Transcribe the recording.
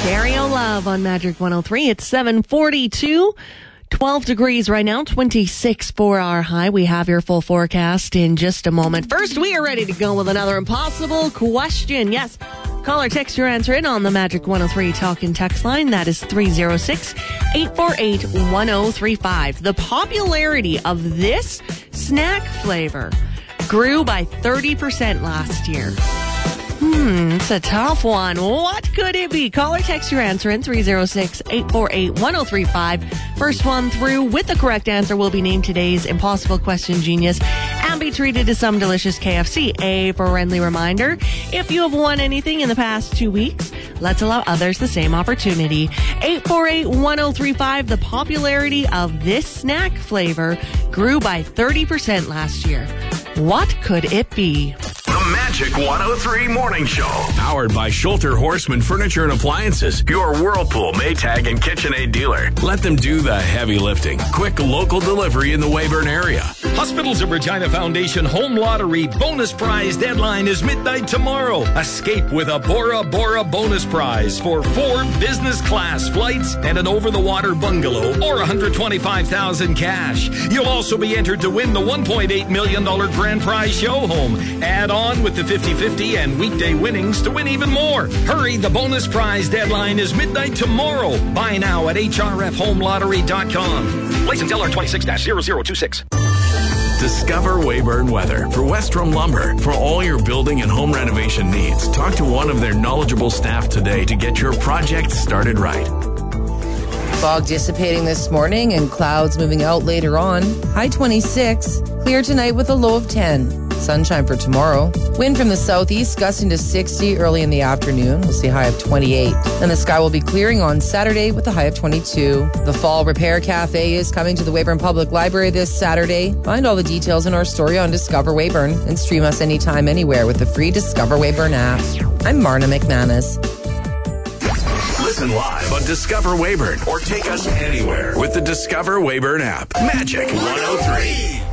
Stereo Love on Magic 103. It's 7:42. 12 degrees right now, 26 for our high. We have your full forecast in just a moment. First, we are ready to go with another impossible question. Yes, call or text your answer in on the Magic 103 talk and text line. That is 306-848-1035. The popularity of this snack flavor grew by 30% last year. It's a tough one. What could it be? Call or text your answer in 306-848-1035. First one through with the correct answer will be named today's Impossible Question Genius and be treated to some delicious KFC. A friendly reminder, if you have won anything in the past 2 weeks, let's allow others the same opportunity. 848-1035. The popularity of this snack flavor grew by 30% last year. What could it be? The Magic 103 Morning Show. Powered by Schulter Horseman Furniture and Appliances, your Whirlpool, Maytag, and KitchenAid dealer. Let them do the heavy lifting. Quick local delivery in the Weyburn area. Hospitals of Regina Foundation Home Lottery bonus prize deadline is midnight tomorrow. Escape with a Bora Bora bonus prize for 4 business class flights and an over-the-water bungalow or $125,000 cash. You'll also be entered to win the $1.8 million grand prize show home. Add on with the 50-50 and weekday winnings to win even more. Hurry, the bonus prize deadline is midnight tomorrow. Buy now at hrfhomelottery.com. License LR26-0026. Discover Weyburn Weather for Westrom Lumber. For all your building and home renovation needs, talk to one of their knowledgeable staff today to get your project started right. Fog dissipating this morning and clouds moving out later on. High 26. Clear tonight with a low of 10. Sunshine for tomorrow. Wind from the southeast gusting to 60 early in the afternoon. We'll see a high of 28. And the sky will be clearing on Saturday with a high of 22. The Fall Repair Cafe is coming to the Weyburn Public Library this Saturday. Find all the details in our story on Discover Weyburn and stream us anytime, anywhere with the free Discover Weyburn app. I'm Marna McManus. Listen live on Discover Weyburn or take us anywhere with the Discover Weyburn app. Magic 103.